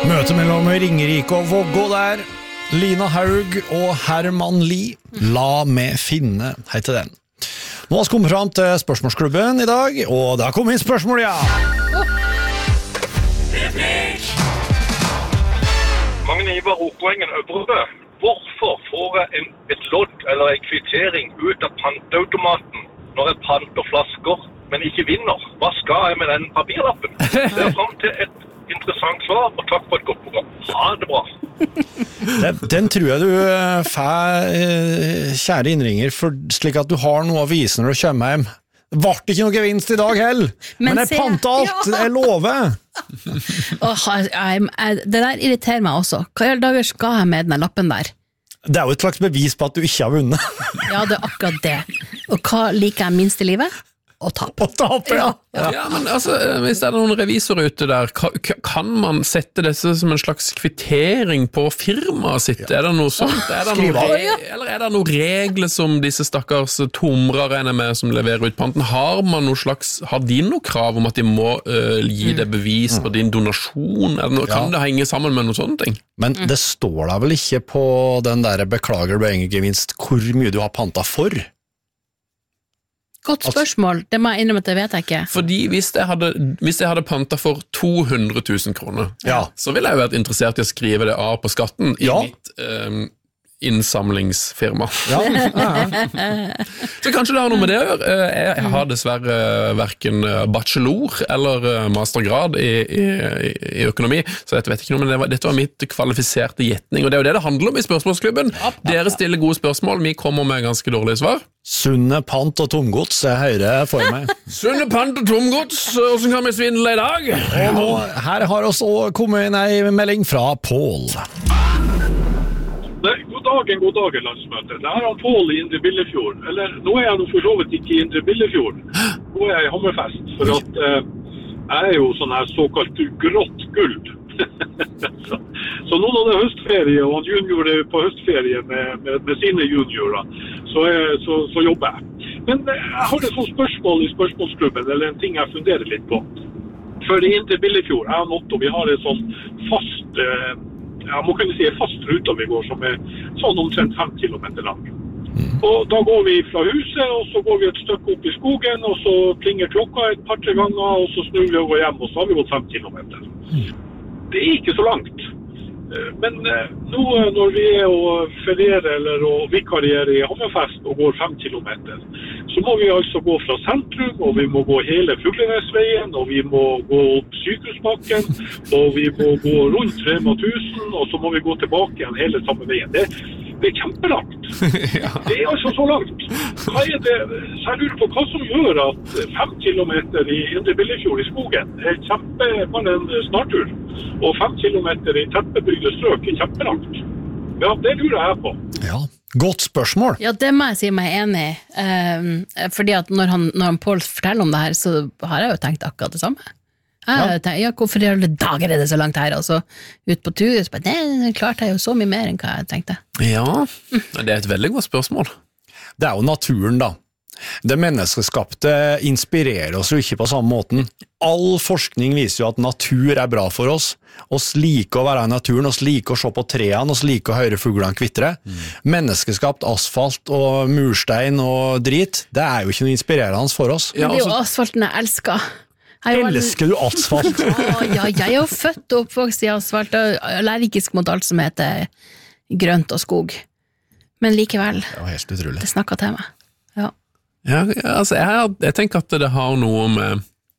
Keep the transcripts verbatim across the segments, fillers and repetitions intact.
Møte mellom Ringerike og Vågå der. Lina Haug og Herman Lie. La meg finne, heter den. Nå har vi kommet fram til spørsmålsklubben i dag, og det har kommet inn spørsmål, ja! Magne Ivar Rokoengen Øvrebø. Hvorfor får jeg en, et lodd eller en kvittering ut av panteautomaten når jeg panter flasker, men ikke vinner? Hva skal jeg med den papirlappen? Det er frem til et interessant svar, og takk for et godt program. Ha det bra. Den, den tror jeg du får, kjære innringer, for slik at du har noe å vise når du kommer hjem. Det var ikke noe gevinst i dag heller, men, men jeg panta alt, ja. Jeg lover. oh, jeg, jeg, det der irriterer meg også. Hva i alle dager skal jeg med den lappen der? Det er jo et slags bevis på at du ikke har vunnet. Ja, det er akkurat det. Og hva liker jeg minst i livet? Å tape. Å tape, ja. Ja. Ja, men altså, hvis det er noen revisorer ute der, kan man sette disse som en slags kvittering på firmaet sitt? Ja. Er det noe sånt? Er det noe re- eller er det noen regler som disse stakkars tomrere med som leverer ut panten? Har man noe slags, har de noe krav om at de må uh, gi det bevis på din donasjon? Er det noe, kan ja. Det henge sammen med noen sånne ting? Men det står da vel ikke på den der beklager du ingen gevinst hvor mye du har panta for? Godt spørsmål, det må jeg innrømme at det vet jeg ikke. Fordi hvis jeg hadde, hvis jeg hadde pantet for to hundre tusen kroner, ja. Så ville jeg jo vært interessert i å skrive det av på skatten i ja. mitt um, innsamlingsfirma. Ja. Ja. Så kanskje det har noe med det å gjøre. Jeg har dessverre hverken bachelor eller mastergrad i, i, i økonomi, så dette vet jeg ikke noe, men det var, dette var mitt kvalifiserte gjetning, og det er jo det det handler om i spørsmålsklubben. Dere stiller gode spørsmål, vi kommer med ganske dårlige svar. Sunne pant og tomgods er høyre for meg. Sunne pant og tomgods, hvordan kan vi svindle i dag? Og nå, her har oss også kommet inn en melding fra Pål. God dagen, god dagen, landsmøte. Det er han Pål i Indre Billefjord. Eller, nå er jeg nå for så vidt ikke i Indre Billefjord. Nå er jeg i Hammerfest, for at eh, jeg er jo sånn her såkalt grått guld. så, så nå når det er høstferie, og han junior er på høstferie med, med, med sine juniorer, så, er, så, så jobber jeg. Men eh, jeg har et sånt spørsmål i spørsmålsklubben, eller en ting jeg funderer litt på. For i Indre Billefjord, jeg og Otto, vi har et sånn fast... Eh, Ja, må kunne si en fast ruta vi går som er sånn omtrent fem kilometer lang. Mm. Og da går vi fra huset, og så går vi et stykke opp i skogen, og så klinger klokka et par-tre ganger, og så snur vi og går hjem, og så har vi gått fem kilometer. Mm. Det er ikke så langt. Men nå når vi er og ferierer eller og vikarierer i Hammerfest og går fem kilometer, så må vi altså gå fra sentrum, og vi må gå hele Fuglenesveien, og vi må gå opp Sykehusbakken, og vi må gå rundt Rema tusen, og så må vi gå tilbake igjen hele samme veien. Det, det er kjempelangt. Ja. Det er altså så langt. Hva er det, så jeg lurer på hva som gjør at fem kilometer i Indre Billefjord i skogen er kjempe, bare en snartur, og fem kilometer i tettbebygde strøk er kjempelangt. Ja, det lurer jeg på. Ja, godt spørsmål. Ja, det må jeg si meg enig i. Um, fordi at når han, når han Pål forteller om det her, så har jeg jo tenkt akkurat det samme. Jeg ja. Tenkt, ja, hvorfor i alle dager er det så langt her? Og så ut på tur, så bare, det klarte jeg jo så mye mer enn hva jeg tenkte. Ja, det er et veldig godt spørsmål. Det er jo naturen da. Det menneskeskapte inspirerer oss jo ikke på samme måten. All forskning viser jo at natur er bra for oss. Oss liker å være i naturen, oss liker å se på trærne, oss liker å høre fuglene kvitre. Mm. Menneskeskapt asfalt og murstein og drit, det er jo ikke noe inspirerende for oss. Men det er jo asfalten jeg elsker. Jeg elsker du asfalt? Ja, ja, jeg er jo født og oppvokst i asfalt, og allergisk mot alt som heter grønt og skog. Men likevel, det var helt utrolig. Det snakket til meg. Ja. Ja, altså jeg, jeg tenker at det har noe med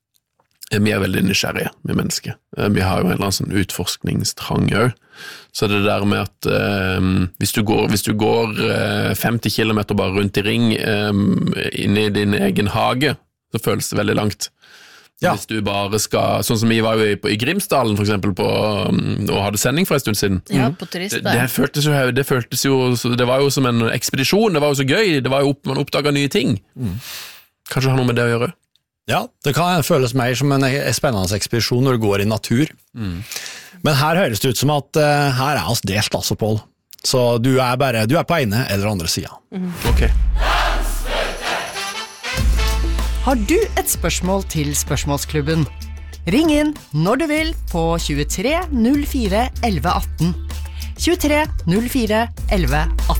vi er veldig nysgjerrige med mennesker. Vi har jo en eller annen sånn utforskningstrang også. Så det der med at um, hvis du går, hvis du går uh, femti kilometer bare rundt i ring um, inne i din egen hage, så føles det veldig langt. Ja. Hvis du bare skal, sånn som vi var jo i, på, i Grimsdalen for eksempel på, um, og hadde sending for en stund siden. Ja, på turist det, det, føltes jo, det føltes jo, det var jo som en ekspedisjon, det var jo så gøy, det var jo opp, man oppdaget nye ting. Mm. Kanskje har noe med det å gjøre? Ja, det kan føles mer som en spennende ekspedisjon når du går i natur. Mm. Men her høres det ut som at uh, her er oss delt altså, Pål. Så du er bare, du er på ene eller andre siden. Mm. Ok. Har du et spørsmål til spørsmålsklubben? Ring inn når du vil på tjuetre null fire elleve atten. tjuetre null fire elleve atten.